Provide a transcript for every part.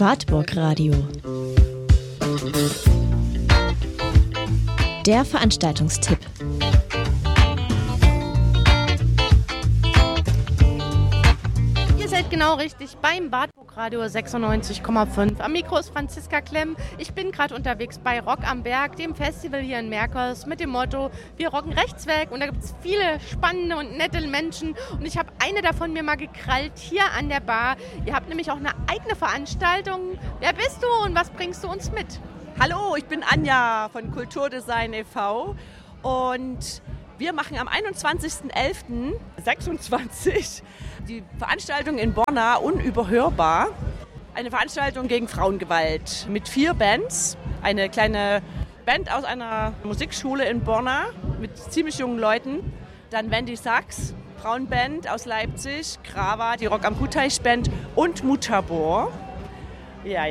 Wartburg Radio. Der Veranstaltungstipp. Ihr seid genau richtig beim Wartburg Radio 96,5. Am Mikro ist Franziska Klemm. Ich bin gerade unterwegs bei Rock am Berg, dem Festival hier in Merkers, mit dem Motto, wir rocken rechts weg. Und da gibt es viele spannende und nette Menschen. Und ich habe eine davon mir mal gekrallt hier an der Bar. Ihr habt nämlich auch eine eigene Veranstaltung. Wer bist du und was bringst du uns mit? Hallo, ich bin Anja von Kulturdesign e.V. und wir machen am 21.11.26 die Veranstaltung in Borna Unüberhörbar. Eine Veranstaltung gegen Frauengewalt mit 4 Bands. Eine kleine Band aus einer Musikschule in Borna mit ziemlich jungen Leuten. Dann Wendy Sachs, Frauenband aus Leipzig, Krava, die Rock am Kuhteich Band und Mutabor. Ja.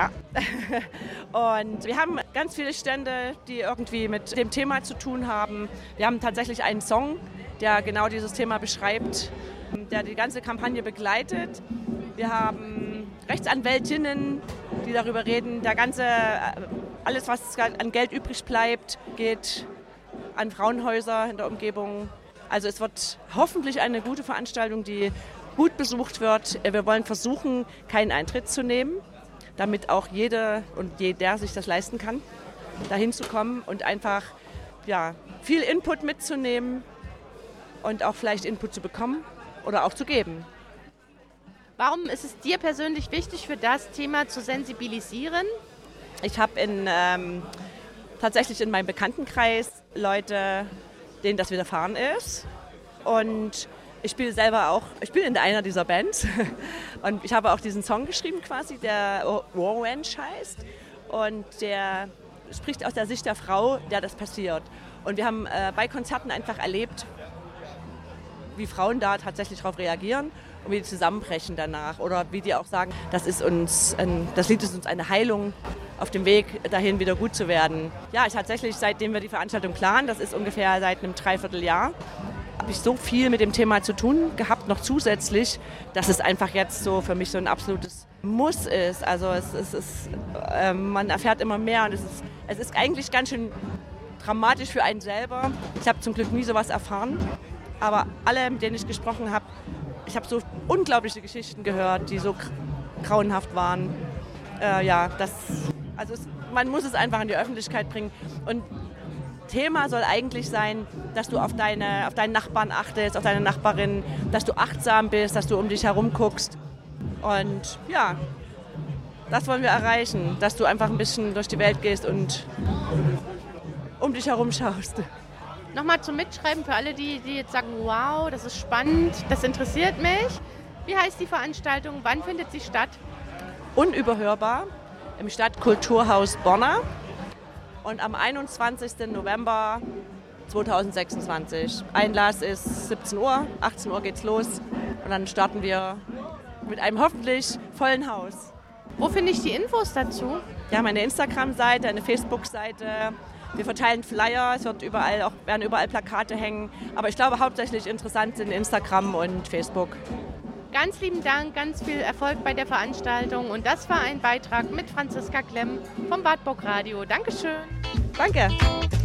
Und wir haben ganz viele Stände, die irgendwie mit dem Thema zu tun haben. Wir haben tatsächlich einen Song, der genau dieses Thema beschreibt, der die ganze Kampagne begleitet. Wir haben Rechtsanwältinnen, die darüber reden. Alles, was an Geld übrig bleibt, geht an Frauenhäuser in der Umgebung. Also es wird hoffentlich eine gute Veranstaltung, die gut besucht wird. Wir wollen versuchen, keinen Eintritt zu nehmen, damit auch jede und jeder sich das leisten kann, dahin zu kommen und einfach viel Input mitzunehmen und auch vielleicht Input zu bekommen oder auch zu geben. Warum ist es dir persönlich wichtig, für das Thema zu sensibilisieren? Ich habe tatsächlich in meinem Bekanntenkreis Leute, denen das widerfahren ist. Und ich spiele in einer dieser Bands und ich habe auch diesen Song geschrieben quasi, der Orange heißt und der spricht aus der Sicht der Frau, der das passiert. Und wir haben bei Konzerten einfach erlebt, wie Frauen da tatsächlich darauf reagieren und wie die zusammenbrechen danach oder wie die auch sagen, das Lied ist uns eine Heilung auf dem Weg dahin, wieder gut zu werden. Ja, tatsächlich, seitdem wir die Veranstaltung planen, das ist ungefähr seit einem Dreivierteljahr, habe ich so viel mit dem Thema zu tun gehabt, noch zusätzlich, dass es einfach jetzt so für mich so ein absolutes Muss ist. Also man erfährt immer mehr und es ist eigentlich ganz schön dramatisch für einen selber. Ich habe zum Glück nie sowas erfahren, aber alle, mit denen ich gesprochen habe, ich habe so unglaubliche Geschichten gehört, die so grauenhaft waren. Man muss es einfach in die Öffentlichkeit bringen. Und Thema soll eigentlich sein, dass du auf deinen Nachbarn achtest, auf deine Nachbarin, dass du achtsam bist, dass du um dich herum guckst. Und ja, das wollen wir erreichen, dass du einfach ein bisschen durch die Welt gehst und um dich herum schaust. Nochmal zum Mitschreiben für alle, die jetzt sagen, wow, das ist spannend, das interessiert mich. Wie heißt die Veranstaltung? Wann findet sie statt? Unüberhörbar im Stadtkulturhaus Borna. Und am 21. November 2026. Einlass ist 17 Uhr, 18 Uhr geht's los und dann starten wir mit einem hoffentlich vollen Haus. Wo finde ich die Infos dazu? Wir haben eine Instagram-Seite, eine Facebook-Seite. Wir verteilen Flyer, werden überall Plakate hängen. Aber ich glaube, hauptsächlich interessant sind Instagram und Facebook. Ganz lieben Dank, ganz viel Erfolg bei der Veranstaltung. Und das war ein Beitrag mit Franziska Klemm vom Wartburg Radio. Dankeschön. Danke.